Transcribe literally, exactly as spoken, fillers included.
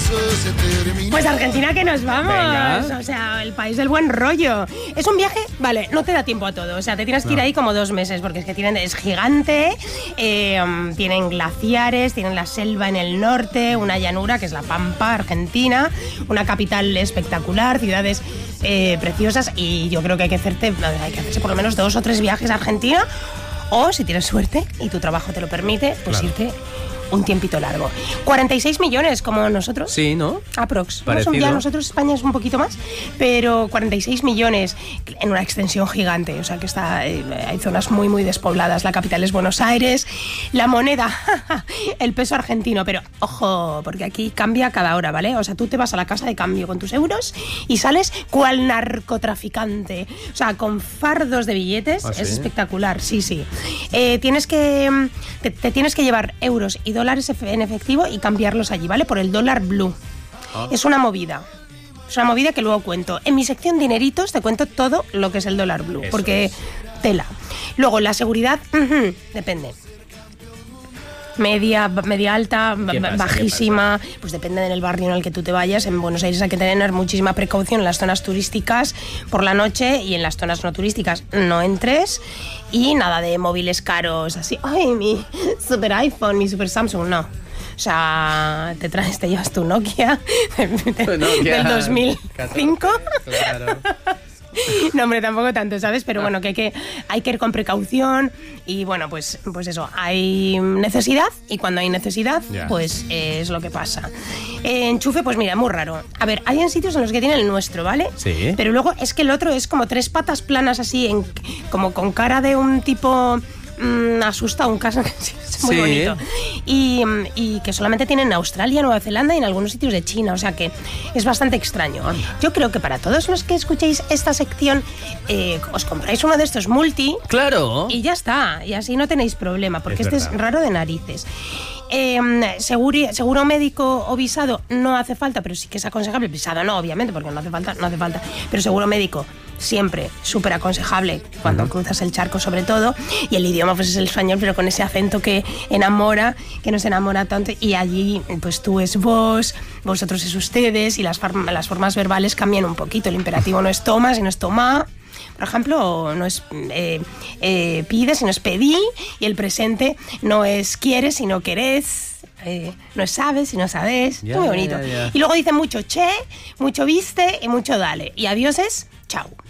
Pues Argentina, que nos vamos. Venga. O sea, el país del buen rollo. Es un viaje, vale, no te da tiempo a todo. O sea, te tienes que ir No. ahí como dos meses, porque es que tienen, es gigante, eh, tienen glaciares, tienen la selva en el norte, una llanura, que es la Pampa Argentina, una capital espectacular, ciudades eh, preciosas, y yo creo que hay que hacerte, hay que hacerse por lo menos dos o tres viajes a Argentina, o si tienes suerte y tu trabajo te lo permite, pues Claro. irte un tiempito largo. cuarenta y seis millones como nosotros. Sí, ¿no? Aprox. No Parecido. son ya nosotros, España es un poquito más, pero cuarenta y seis millones en una extensión gigante. O sea que está, eh, hay zonas muy, muy despobladas. La capital es Buenos Aires. La moneda, el peso argentino. Pero ojo, porque aquí cambia cada hora, ¿vale? O sea, tú te vas a la casa de cambio con tus euros y sales cual narcotraficante. O sea, con fardos de billetes. ¿Ah, es sí? espectacular, sí, sí. Eh, tienes que, te, te tienes que llevar euros y dólares en efectivo y cambiarlos allí, ¿vale? Por el dólar blue. Ah. Es una movida. Es una movida que luego cuento. En mi sección dineritos te cuento todo lo que es el dólar blue, Eso porque es. tela. Luego, la seguridad, ujú, depende. Media, media alta, ¿Qué pasa? bajísima, pues depende del barrio en el que tú te vayas. En Buenos Aires hay que tener muchísima precaución en las zonas turísticas por la noche, y en las zonas no turísticas no entres, y nada de móviles caros, así, ay, mi super iPhone, mi super Samsung, no. O sea, te traes, te llevas tu Nokia, de- Nokia del dos mil cinco. Claro. No, hombre, tampoco tanto, ¿sabes? Pero bueno, que hay que, hay que ir con precaución, y bueno, pues, pues eso, hay necesidad, y cuando hay necesidad, Ya. pues eh, es lo que pasa. Eh, enchufe, pues mira, muy raro. A ver, hay en sitios en los que tienen el nuestro, ¿vale? Sí. Pero luego es que el otro es como tres patas planas así, en, como con cara de un tipo mm, asustado, un caso es muy Sí. bonito. Y, mm, y que solamente tienen en Australia, Nueva Zelanda y en algunos sitios de China, o sea que es bastante extraño. Yo creo que para todos los que escuchéis esta sección, eh, os compráis uno de estos multi Claro. y ya está, y así no tenéis problema, porque Es este verdad. es raro de narices. Eh, seguri- seguro médico o visado no hace falta, pero sí que es aconsejable. Visado no, obviamente, porque no hace falta, no hace falta. Pero seguro médico siempre súper aconsejable cuando Ujú. cruzas el charco, sobre todo. Y el idioma pues es el español, pero con ese acento que enamora, que nos enamora tanto. Y allí pues tú es vos, vosotros es ustedes, y las, farm- las formas verbales cambian un poquito. El imperativo no es toma, sino es toma. Por ejemplo, no es eh, eh, pide, sino es pedí, y el presente no es quieres, sino querés, eh, no es sabes, sino sabes. Ya, Muy ya, bonito. ya, ya. Y luego dice mucho che, mucho viste y mucho dale. Y adiós es chao.